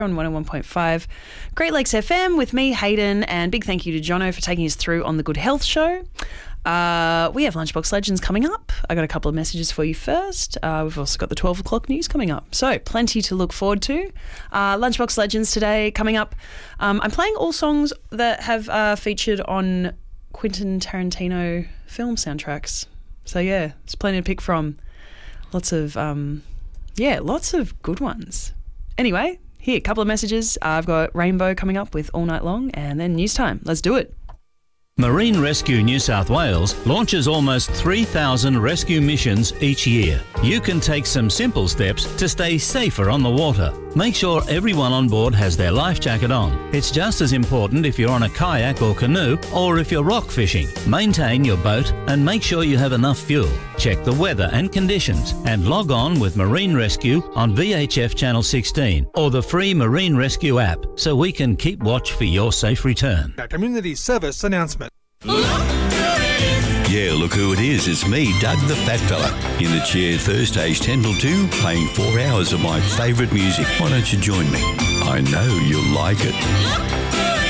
on 101.5 Great Lakes FM with me, Hayden, and big thank you to Jono for taking us through on the Good Health Show. We have Lunchbox Legends coming up. I got a couple of messages for you first. We've also got the 12 o'clock news coming up. So plenty to look forward to. Lunchbox Legends today coming up. I'm playing all songs that have featured on Quentin Tarantino film soundtracks. So yeah, there's plenty to pick from. Lots of good ones. Anyway, here, a couple of messages. I've got Rainbow coming up with All Night Long and then news time. Let's do it. Marine Rescue New South Wales launches almost 3,000 rescue missions each year. You can take some simple steps to stay safer on the water. Make sure everyone on board has their life jacket on. It's just as important if you're on a kayak or canoe or if you're rock fishing. Maintain your boat and make sure you have enough fuel. Check the weather and conditions and log on with Marine Rescue on VHF Channel 16 or the free Marine Rescue app so we can keep watch for your safe return. A community service announcement. Yeah, look who it is. It's me, Doug the Fat Fella, in the chair Thursdays 10 till 2, playing 4 hours of my favourite music. Why don't you join me? I know you'll like it.